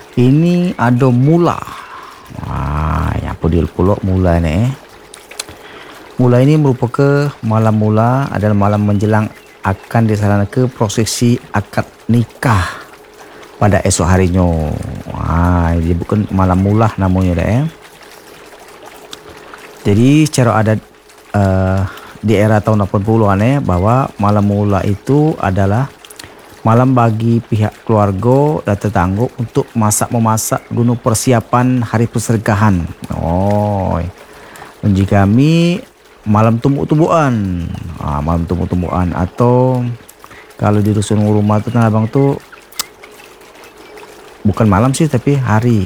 Ini ada mula. Wah, yang apa dia pula mula ni Mula ini merupakan malam mula adalah malam menjelang akan dilaksanakan prosesi akad nikah pada esok harinya. Wah, dia bukan malam mula namanya dah. Jadi secara adat di era tahun 80-an bahwa malam mula itu adalah malam bagi pihak keluarga dan tetangga untuk memasak guna persiapan hari persergahan. Oh, uji kami malam tumbuk-tumbukan. Malam tumbuk-tumbukan atau kalau di dusun rumah tu Tanah Abang tu bukan malam sih tapi hari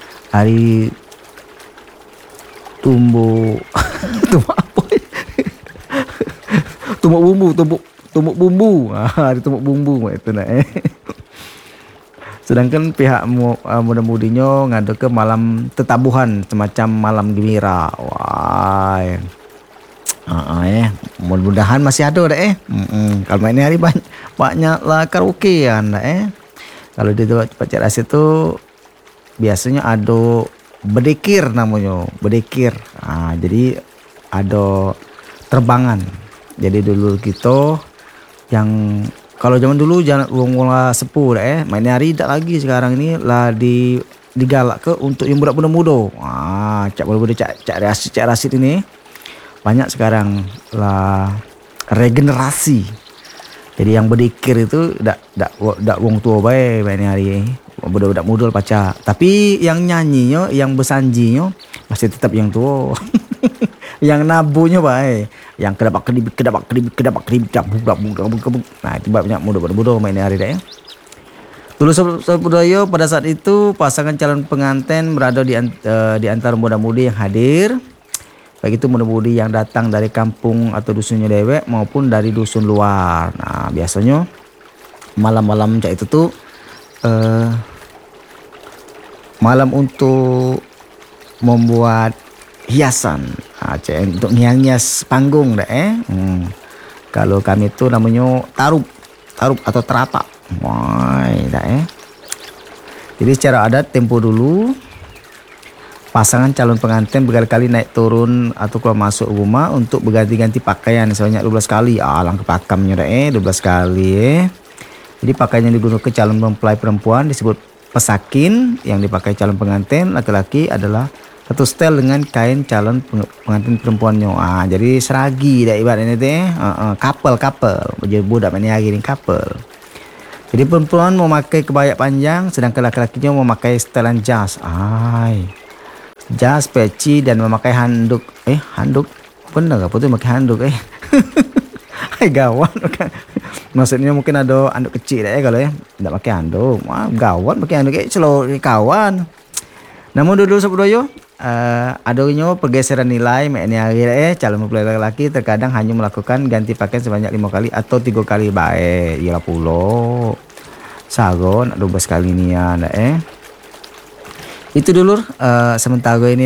tumbuk tumbuk apa? Tumbuk bumbu. Hari tumbuk bumbu itu nak. Sedangkan pihak muda-mudinya ngadu ke malam tetabuhan semacam malam gembira. Wah. Mudah-mudahan masih ada dah Kalau main hari banyaklah karaokean dah Kalau di tempat Cik Rasid tu biasanya ada bedekir namanya, bedekir. Jadi ada terbangan. Jadi dulu kita yang kalau zaman dulu jangan wong-wong sepuh dah main hari tak lagi. Sekarang ni lah digalak ke untuk yang budak-budak muda. Cak budak-budak Cak Rasid ini banyak sekarang lah regenerasi. Jadi yang berdikir itu dak wong tua bae main hari budak-budak muda pacar. Tapi yang nyanyinya, yang bersanjinya masih tetap yang tua. Yang nabunya bae, yang kedabak kedibik. Nah, itu banyak muda-muda main hari dah Dulu budaya pada saat itu pasangan calon pengantin berada di antara muda-mudi yang hadir. Baik itu muda-mudi yang datang dari kampung atau dusunnya dewek maupun dari dusun luar. Nah, biasanya malam-malam macam itu tuh malam untuk membuat hiasan. Untuk ngias panggung dah Kalau kami tu namanya tarup atau teratak. Wah, dah Jadi secara adat tempo dulu pasangan calon pengantin berkali-kali naik turun atau keluar masuk rumah untuk berganti-ganti pakaian sebanyak 12 kali. Langkah pakamnya dah 12 kali Jadi pakaian yang digunakan calon mempelai perempuan disebut pesakin, yang dipakai calon pengantin laki-laki adalah satu setel dengan kain calon pengantin perempuannya. Jadi seragi dah ibaratnya teh. Couple. Jadi budak mana hari ni couple. Jadi perempuan memakai kebaya panjang sedangkan laki-lakinya memakai setelan jas. Jas, peci dan memakai handuk. Handuk? Benar apa tu memakai handuk gawat. Maksudnya mungkin ada handuk kecil kalau tak pakai handuk. Gawat pakai handuk celok kawan. Namun dulu sebudaya adanya pergeseran nilai maknanya calon mempelai lelaki terkadang hanya melakukan ganti pakaian sebanyak 5 kali atau 3 kali baik. Iyalah pulo. Sagon 12 kali nian Itu dulu sementara ini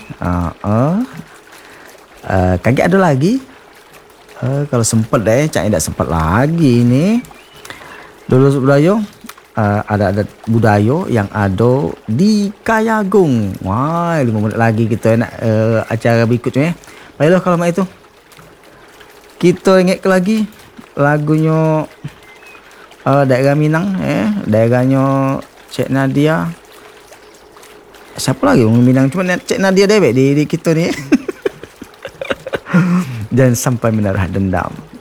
kagak ada lagi. Kalau sempat cak tidak sempat lagi ini. Dulu budaya ada budaya yang ada di Kayagung. Wah, 5 menit lagi kita nak acara berikutnya. Baiklah kalau mak itu. Kita ingat lagi lagunya daerah Minang daerahnya Cik Nadia. Siapa lagi orang Minang? Cuma Cik Nadia dewek di kita ni. Jangan sampai menaruh dendam.